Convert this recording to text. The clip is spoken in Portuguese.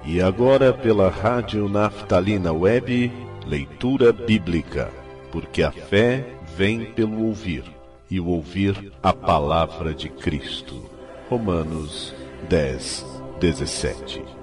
E agora pela Rádio Naftalina Web, leitura bíblica, porque a fé vem pelo ouvir, e o ouvir a palavra de Cristo. Romanos 10:17.